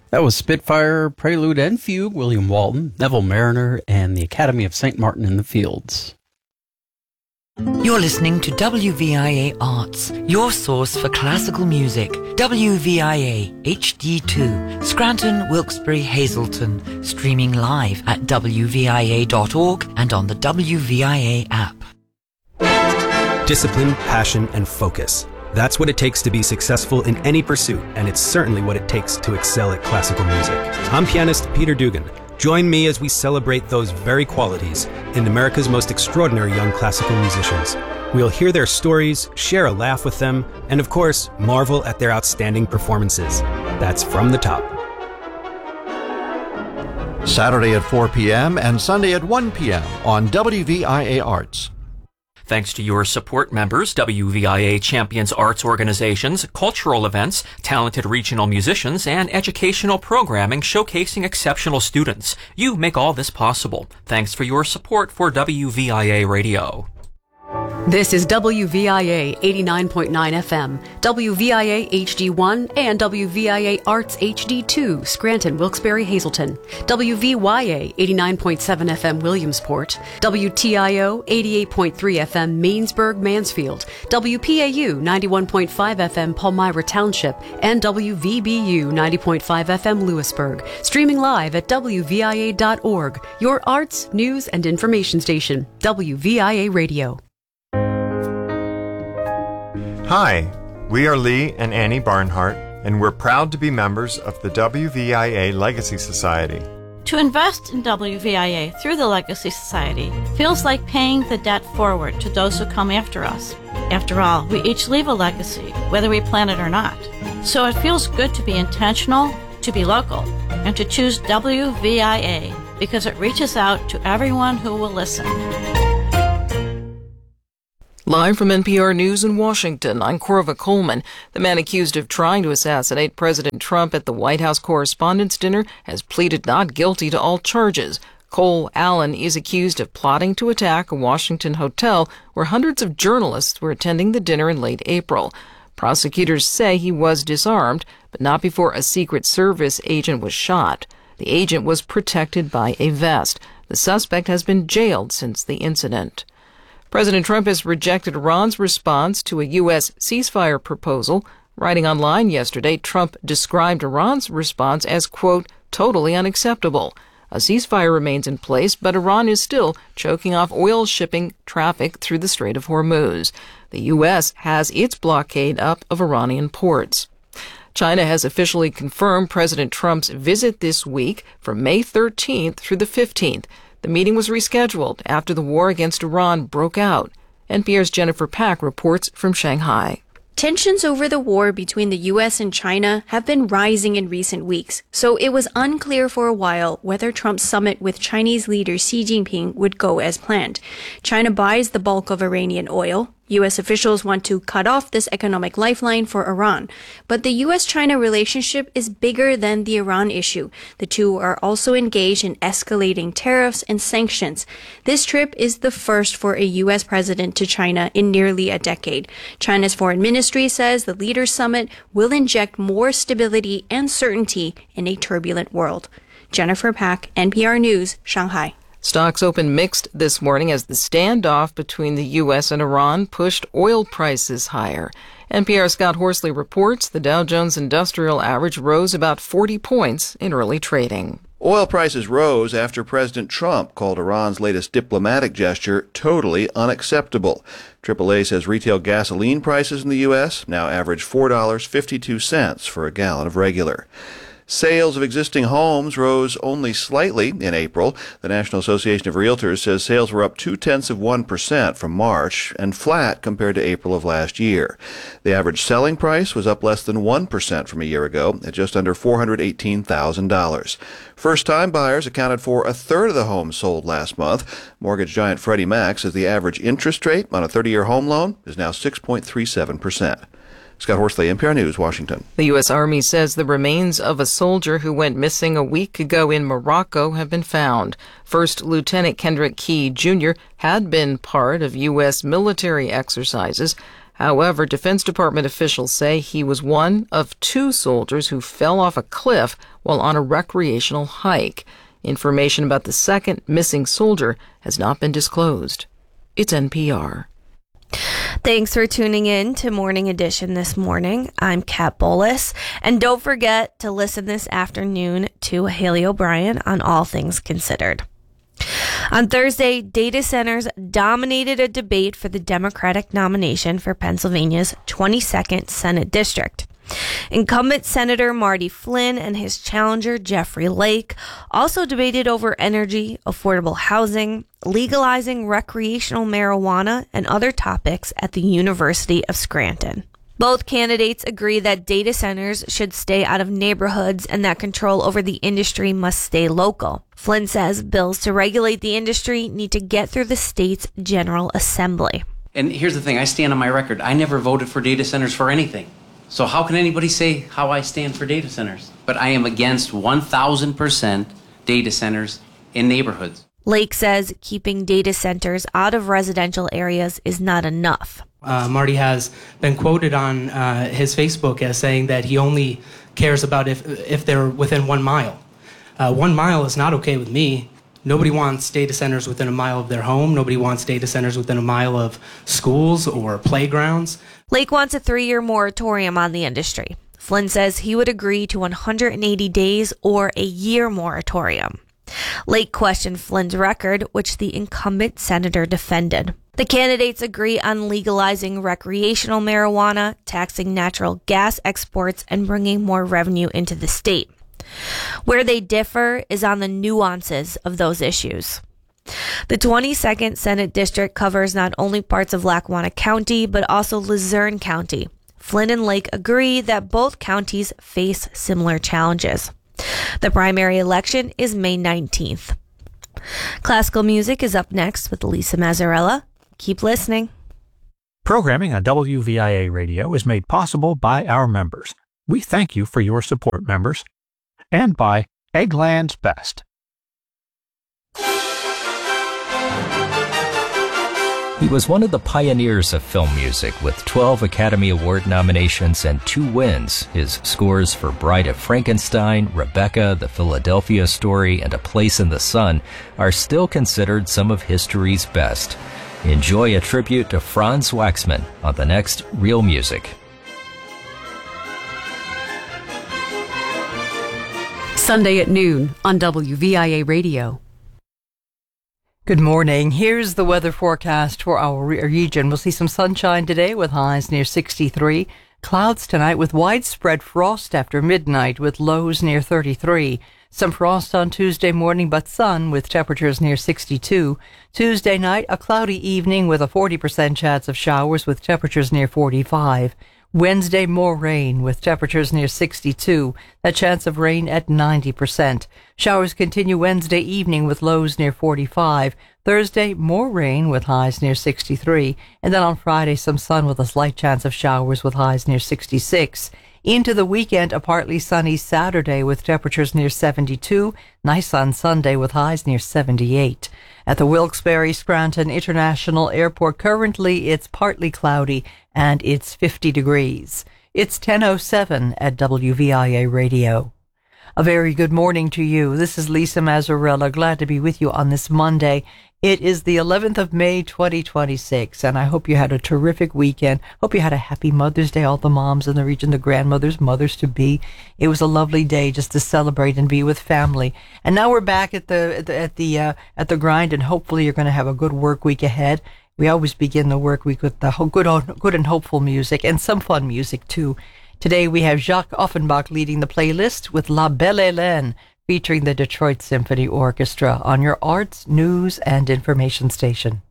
That was Spitfire, Prelude and Fugue, William Walton, Neville Mariner, and the Academy of St. Martin in the Fields. You're listening to WVIA Arts, your source for classical music. WVIA HD2, Scranton, Wilkes-Barre, Hazleton. Streaming live at wvia.org and on the WVIA app. Discipline, passion, and focus. That's what it takes to be successful in any pursuit, and it's certainly what it takes to excel at classical music. I'm pianist Peter Dugan. Join me as we celebrate those very qualities in America's most extraordinary young classical musicians. We'll hear their stories, share a laugh with them, and of course, marvel at their outstanding performances. That's From the Top. Saturday at 4 p.m. and Sunday at 1 p.m. on WVIA Arts. Thanks to your support members, WVIA champions arts organizations, cultural events, talented regional musicians, and educational programming showcasing exceptional students. You make all this possible. Thanks for your support for WVIA Radio. This is WVIA 89.9 FM, WVIA HD1, and WVIA Arts HD2, Scranton, Wilkes-Barre, Hazleton, WVYA 89.7 FM, Williamsport, WTIO 88.3 FM, Mainsburg, Mansfield, WPAU 91.5 FM, Palmyra Township, and WVBU 90.5 FM, Lewisburg. Streaming live at WVIA.org, your arts, news, and information station, WVIA Radio. Hi, we are Lee and Annie Barnhart, and we're proud to be members of the WVIA Legacy Society. To invest in WVIA through the Legacy Society feels like paying the debt forward to those who come after us. After all, we each leave a legacy, whether we plan it or not. So it feels good to be intentional, to be local, and to choose WVIA because it reaches out to everyone who will listen. Live from NPR News in Washington, I'm Corva Coleman. The man accused of trying to assassinate President Trump at the White House Correspondents' Dinner has pleaded not guilty to all charges. Cole Allen is accused of plotting to attack a Washington hotel where hundreds of journalists were attending the dinner in late April. Prosecutors say he was disarmed, but not before a Secret Service agent was shot. The agent was protected by a vest. The suspect has been jailed since the incident. President Trump has rejected Iran's response to a U.S. ceasefire proposal. Writing online yesterday, Trump described Iran's response as, quote, totally unacceptable. A ceasefire remains in place, but Iran is still choking off oil shipping traffic through the Strait of Hormuz. The U.S. has its blockade up of Iranian ports. China has officially confirmed President Trump's visit this week from May 13th through the 15th. The meeting was rescheduled after the war against Iran broke out. NPR's Jennifer Pack reports from Shanghai. Tensions over the war between the U.S. and China have been rising in recent weeks, so it was unclear for a while whether Trump's summit with Chinese leader Xi Jinping would go as planned. China buys the bulk of Iranian oil. U.S. officials want to cut off this economic lifeline for Iran. But the U.S.-China relationship is bigger than the Iran issue. The two are also engaged in escalating tariffs and sanctions. This trip is the first for a U.S. president to China in nearly a decade. China's foreign ministry says the leaders' summit will inject more stability and certainty in a turbulent world. Jennifer Pack, NPR News, Shanghai. Stocks opened mixed this morning as the standoff between the U.S. and Iran pushed oil prices higher. NPR's Scott Horsley reports the Dow Jones Industrial Average rose about 40 points in early trading. Oil prices rose after President Trump called Iran's latest diplomatic gesture totally unacceptable. AAA says retail gasoline prices in the U.S. now average $4.52 for a gallon of regular. Sales of existing homes rose only slightly in April. The National Association of Realtors says sales were up 0.2% from March and flat compared to April of last year. The average selling price was up less than 1% from a year ago at just under $418,000. First-time buyers accounted for a third of the homes sold last month. Mortgage giant Freddie Mac says the average interest rate on a 30-year home loan is now 6.37%. Scott Horsley, NPR News, Washington. The U.S. Army says the remains of a soldier who went missing a week ago in Morocco have been found. First Lieutenant Kendrick Key, Jr. had been part of U.S. military exercises. However, Defense Department officials say he was one of 2 soldiers who fell off a cliff while on a recreational hike. Information about the second missing soldier has not been disclosed. It's NPR. Thanks for tuning in to Morning Edition this morning. I'm Kat Bolus, and don't forget to listen this afternoon to Haley O'Brien on All Things Considered. On Thursday, data centers dominated a debate for the Democratic nomination for Pennsylvania's 22nd Senate District. Incumbent Senator Marty Flynn and his challenger Jeffrey Lake also debated over energy, affordable housing, legalizing recreational marijuana, and other topics at the University of Scranton. Both candidates agree that data centers should stay out of neighborhoods and that control over the industry must stay local. Flynn says bills to regulate the industry need to get through the state's General Assembly. And here's the thing, I stand on my record. I never voted for data centers for anything. So how can anybody say how I stand for data centers? But I am against 1,000% data centers in neighborhoods. Lake says keeping data centers out of residential areas is not enough. Marty has been quoted on his Facebook as saying that he only cares about if they're within 1 mile. 1 mile is not okay with me. Nobody wants data centers within a mile of their home. Nobody wants data centers within a mile of schools or playgrounds. Lake wants a 3-year moratorium on the industry. Flynn says he would agree to 180 days or a year moratorium. Lake questioned Flynn's record, which the incumbent senator defended. The candidates agree on legalizing recreational marijuana, taxing natural gas exports, and bringing more revenue into the state. Where they differ is on the nuances of those issues. The 22nd Senate District covers not only parts of Lackawanna County, but also Luzerne County. Flynn and Lake agree that both counties face similar challenges. The primary election is May 19th. Classical music is up next with Lisa Mazzarella. Keep listening. Programming on WVIA Radio is made possible by our members. We thank you for your support, members. And by Eggland's Best. He was one of the pioneers of film music with 12 Academy Award nominations and 2 wins. His scores for Bride of Frankenstein, Rebecca, The Philadelphia Story, and A Place in the Sun are still considered some of history's best. Enjoy a tribute to Franz Waxman on the next Real Music. Sunday at noon on WVIA Radio. Good morning. Here's the weather forecast for our region. We'll see some sunshine today with highs near 63. Clouds tonight with widespread frost after midnight with lows near 33. Some frost on Tuesday morning, but sun with temperatures near 62. Tuesday night, a cloudy evening with a 40% chance of showers with temperatures near 45. Wednesday, more rain with temperatures near 62. A chance of rain at 90%. Showers continue Wednesday evening with lows near 45. Thursday, more rain with highs near 63. And then on Friday, some sun with a slight chance of showers with highs near 66. Into the weekend, a partly sunny Saturday with temperatures near 72. Nice on Sunday with highs near 78. At the Wilkes-Barre Scranton International Airport, currently it's partly cloudy and it's 50 degrees. It's 10:07 at WVIA Radio. A very good morning to you. This is Lisa Mazzarella. Glad to be with you on this Monday. It is the 11th of May, 2026, and I hope you had a terrific weekend. Hope you had a happy Mother's Day, all the moms in the region, the grandmothers, mothers-to-be. It was a lovely day just to celebrate and be with family. And now we're back at the grind, and hopefully you're going to have a good work week ahead. We always begin the work week with the good and hopeful music, and some fun music, too. Today we have Jacques Offenbach leading the playlist with La Belle Hélène, featuring the Detroit Symphony Orchestra on your arts, news, and information station.